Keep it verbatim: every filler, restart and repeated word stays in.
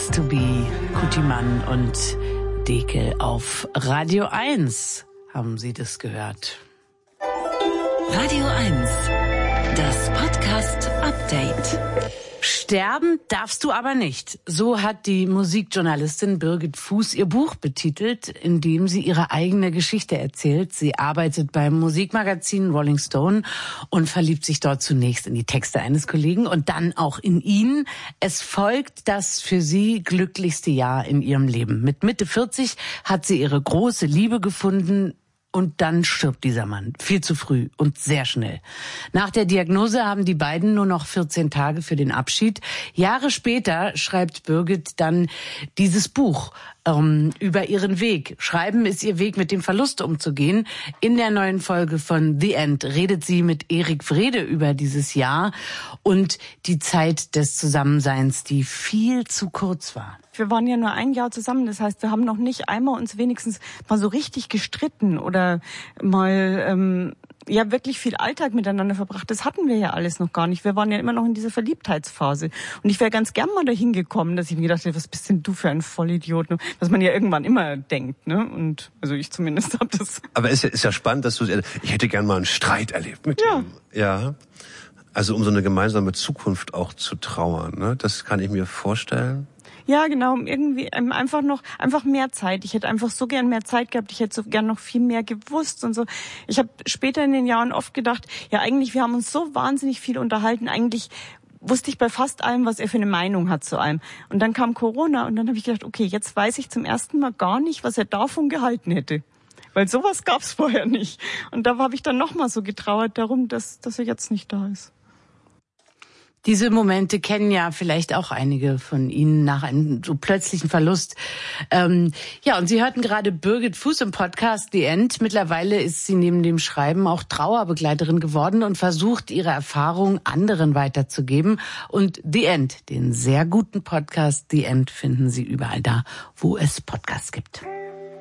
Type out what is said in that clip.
Place to be, Kutimann und Dekel auf Radio eins. Haben Sie das gehört? Radio eins, das Podcast-Update. Sterben darfst du aber nicht. So hat die Musikjournalistin Birgit Fuß ihr Buch betitelt, in dem sie ihre eigene Geschichte erzählt. Sie arbeitet beim Musikmagazin Rolling Stone und verliebt sich dort zunächst in die Texte eines Kollegen und dann auch in ihn. Es folgt das für sie glücklichste Jahr in ihrem Leben. Mit Mitte vierzig hat sie ihre große Liebe gefunden. Und dann stirbt dieser Mann. Viel zu früh und sehr schnell. Nach der Diagnose haben die beiden nur noch vierzehn Tage für den Abschied. Jahre später schreibt Birgit dann dieses Buch ähm, über ihren Weg. Schreiben ist ihr Weg, mit dem Verlust umzugehen. In der neuen Folge von The End redet sie mit Erik Wrede über dieses Jahr und die Zeit des Zusammenseins, die viel zu kurz war. Wir waren ja nur ein Jahr zusammen, das heißt, wir haben noch nicht einmal uns wenigstens mal so richtig gestritten oder mal ähm, ja wirklich viel Alltag miteinander verbracht. Das hatten wir ja alles noch gar nicht. Wir waren ja immer noch in dieser Verliebtheitsphase. Und ich wäre ganz gern mal dahin gekommen, dass ich mir gedacht hätte, was bist denn du für ein Vollidiot? Was man ja irgendwann immer denkt, ne? Und also ich zumindest habe das. Aber ist ja, ist ja spannend, dass du, ich hätte gern mal einen Streit erlebt mit ja. ihm. Ja. Also um so eine gemeinsame Zukunft auch zu trauern, ne? Das kann ich mir vorstellen. Ja, genau, irgendwie einfach noch, einfach mehr Zeit. Ich hätte einfach so gern mehr Zeit gehabt. Ich hätte so gern noch viel mehr gewusst und so. Ich habe später in den Jahren oft gedacht, ja eigentlich, wir haben uns so wahnsinnig viel unterhalten. Eigentlich wusste ich bei fast allem, was er für eine Meinung hat zu allem. Und dann kam Corona und dann habe ich gedacht, okay, jetzt weiß ich zum ersten Mal gar nicht, was er davon gehalten hätte. Weil sowas gab's vorher nicht. Und da habe ich dann nochmal so getrauert darum, dass, dass er jetzt nicht da ist. Diese Momente kennen ja vielleicht auch einige von Ihnen nach einem so plötzlichen Verlust. Ähm, ja, und Sie hörten gerade Birgit Fuß im Podcast The End. Mittlerweile ist sie neben dem Schreiben auch Trauerbegleiterin geworden und versucht, ihre Erfahrungen anderen weiterzugeben. Und The End, den sehr guten Podcast The End, finden Sie überall da, wo es Podcasts gibt.